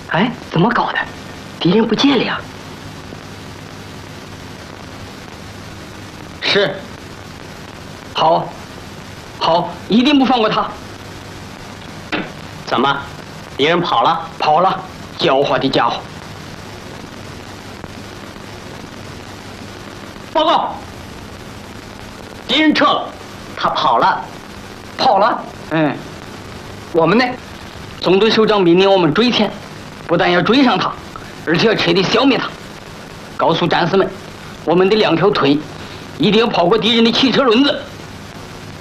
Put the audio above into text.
哎，怎么搞的？敌人不见了呀？是。好，好，一定不放过他。 怎么，敌人跑了？ 跑了，狡猾的家伙！报告，敌人撤了， 他跑了。 跑了。我们呢？总队首长命令我们追前，不但要追上他，而且要彻底消灭他。告诉战士们，我们的2条腿一定要跑过敌人的汽车轮子。